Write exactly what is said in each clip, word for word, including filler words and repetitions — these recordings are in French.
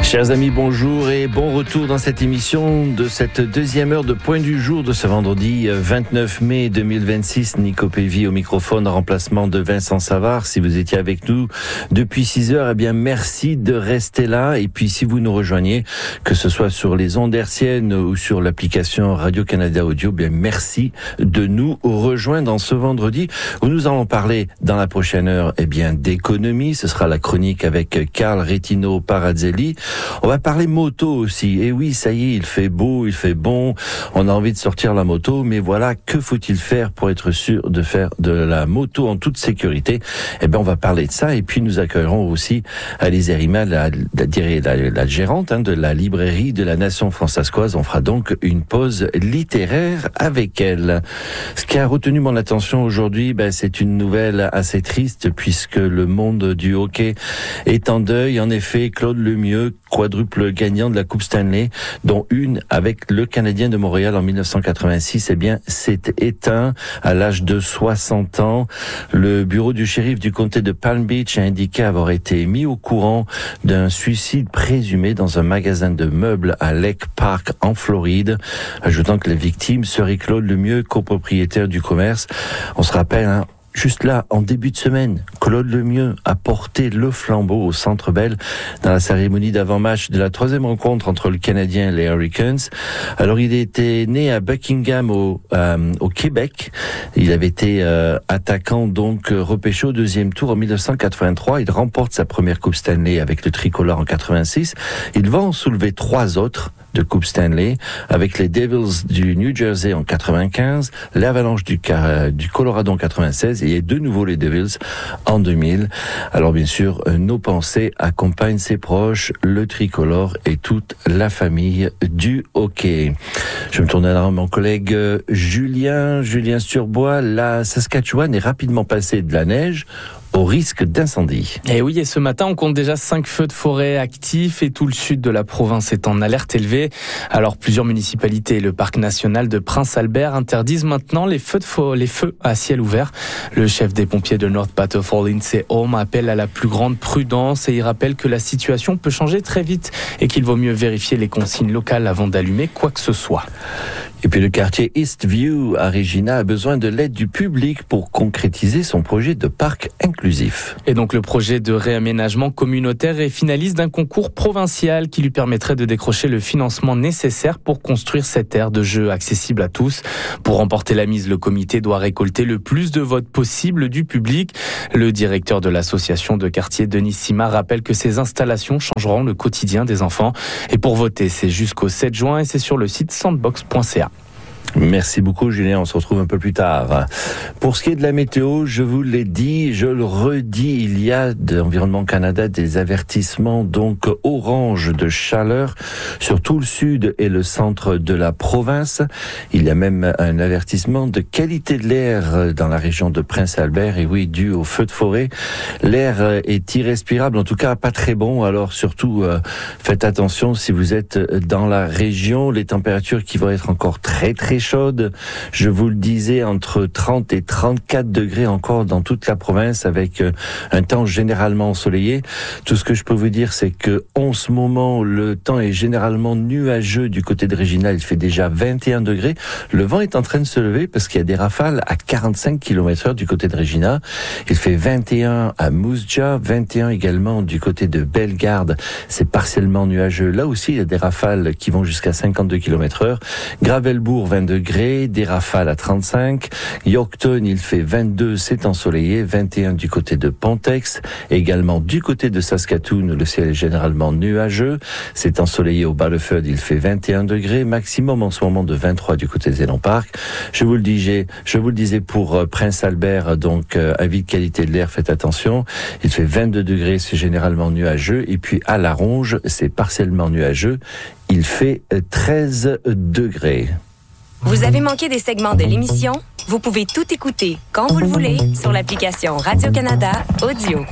Chers amis, bonjour et bon retour dans cette émission de cette deuxième heure de Point du Jour de ce vendredi vingt-neuf mai deux mille vingt-six. Nico Pévy au microphone en remplacement de Vincent Savard. Si vous étiez avec nous depuis six heures, eh bien merci de rester là. Et puis si vous nous rejoignez, que ce soit sur les ondes hertziennes ou sur l'application Radio-Canada Audio, bien merci de nous rejoindre dans ce vendredi où nous allons parler dans la prochaine heure eh bien d'économie. Ce sera la chronique avec Carl Retino Parazzelli. On va parler moto aussi. Et oui, ça y est, il fait beau, il fait bon. On a envie de sortir la moto, mais voilà, que faut-il faire pour être sûr de faire de la moto en toute sécurité? Eh bien, on va parler de ça. Et puis, nous accueillerons aussi Alizé Rima, la, la, la, la gérante hein, de la librairie de la Nation françaiscoise. On fera donc une pause littéraire avec elle. Ce qui a retenu mon attention aujourd'hui, ben, c'est une nouvelle assez triste puisque le monde du hockey est en deuil. En effet, Claude Lemieux, quadruple gagnant de la Coupe Stanley, dont une avec le Canadien de Montréal en dix-neuf cent quatre-vingt-six, eh bien, s'est éteint à l'âge de soixante ans. Le bureau du shérif du comté de Palm Beach a indiqué avoir été mis au courant d'un suicide présumé dans un magasin de meubles à Lake Park en Floride, ajoutant que la victime serait Claude Lemieux, copropriétaire du commerce. On se rappelle, hein, juste là, en début de semaine, Claude Lemieux a porté le flambeau au Centre Bell dans la cérémonie d'avant-match de la troisième rencontre entre le Canadien et les Hurricanes. Alors, il était né à Buckingham au, euh, au Québec. Il avait été euh, attaquant, donc repêché au deuxième tour en dix-neuf cent quatre-vingt-trois. Il remporte sa première Coupe Stanley avec le tricolore en quatre-vingt-six. Il va en soulever trois autres de Coupe Stanley avec les Devils du New Jersey en quatre-vingt-quinze, l'Avalanche du, du Colorado en quatre-vingt-seize et de nouveau les Devils en deux mille. Alors bien sûr, nos pensées accompagnent ses proches, le tricolore et toute la famille du hockey. Je me tourne alors mon collègue Julien, Julien Sturbois. La Saskatchewan est rapidement passée de la neige au risque d'incendie. Et oui, et ce matin, on compte déjà cinq feux de forêt actifs et tout le sud de la province est en alerte élevée. Alors, plusieurs municipalités et le parc national de Prince-Albert interdisent maintenant les feux, de fo- les feux à ciel ouvert. Le chef des pompiers de North Battleford, Lindsay Holm, appelle à la plus grande prudence et il rappelle que la situation peut changer très vite et qu'il vaut mieux vérifier les consignes locales avant d'allumer quoi que ce soit. Et puis le quartier Eastview à Regina a besoin de l'aide du public pour concrétiser son projet de parc inclusif. Et donc le projet de réaménagement communautaire est finaliste d'un concours provincial qui lui permettrait de décrocher le financement nécessaire pour construire cette aire de jeu accessible à tous. Pour remporter la mise, le comité doit récolter le plus de votes possible du public. Le directeur de l'association de quartier, Denis Sima, rappelle que ces installations changeront le quotidien des enfants. Et pour voter, c'est jusqu'au sept juin et c'est sur le site sandbox point c a. Merci beaucoup Julien, on se retrouve un peu plus tard. Pour ce qui est de la météo, je vous l'ai dit, je le redis, il y a d'Environnement Canada des avertissements donc orange de chaleur sur tout le sud et le centre de la province. Il y a même un avertissement de qualité de l'air dans la région de Prince-Albert et oui, dû au feu de forêt. L'air est irrespirable, en tout cas pas très bon, alors surtout euh, faites attention si vous êtes dans la région, les températures qui vont être encore très très chaude, je vous le disais, entre trente et trente-quatre degrés encore dans toute la province avec un temps généralement ensoleillé. Tout ce que je peux vous dire, c'est que en ce moment, le temps est généralement nuageux du côté de Regina. Il fait déjà vingt et un degrés. Le vent est en train de se lever parce qu'il y a des rafales à quarante-cinq kilomètres heure du côté de Regina. Il fait vingt et un à Moose Jaw, vingt et un également du côté de Bellegarde. C'est partiellement nuageux. Là aussi, il y a des rafales qui vont jusqu'à cinquante-deux kilomètres heure. Gravelbourg, vingt degrés, des rafales à trente-cinq. Yorkton, il fait vingt-deux, c'est ensoleillé, vingt et un du côté de Pontex, également du côté de Saskatoon, le ciel est généralement nuageux, c'est ensoleillé au Battleford, il fait vingt et un degrés, maximum en ce moment de vingt-trois du côté de Zénon Park. Je vous le disais, je vous le disais pour Prince Albert, donc euh, avis de qualité de l'air, faites attention, il fait vingt-deux degrés, c'est généralement nuageux, et puis à La Ronge, c'est partiellement nuageux, il fait treize degrés. Vous avez manqué des segments de l'émission? Vous pouvez tout écouter quand vous le voulez sur l'application Radio-Canada Audio.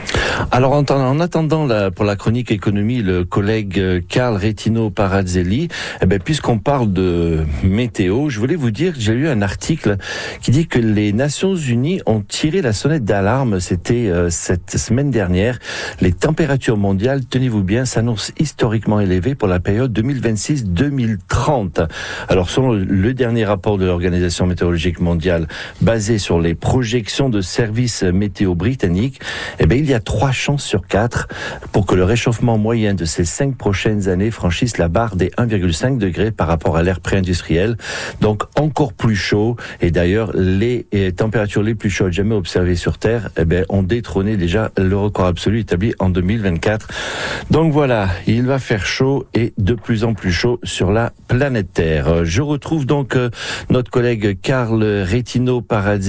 Alors en, en attendant la, pour la chronique économie, le collègue Carl Retino Parazzelli, eh ben, puisqu'on parle de météo, je voulais vous dire que j'ai lu un article qui dit que les Nations Unies ont tiré la sonnette d'alarme. C'était euh, cette semaine dernière. Les températures mondiales, tenez-vous bien, s'annoncent historiquement élevées pour la période deux mille vingt-six deux mille trente. Alors selon le dernier rapport de l'Organisation météorologique mondiale, basé sur les projections de services météo britanniques, eh ben, il y a trois chances sur quatre pour que le réchauffement moyen de ces cinq prochaines années franchisse la barre des un virgule cinq degrés par rapport à l'ère pré-industrielle. Donc encore plus chaud. Et d'ailleurs, les températures les plus chaudes jamais observées sur Terre, eh ben, ont détrôné déjà le record absolu établi en deux mille vingt-quatre. Donc voilà, il va faire chaud et de plus en plus chaud sur la planète Terre. Je retrouve donc notre collègue Carl Retino Parazzelli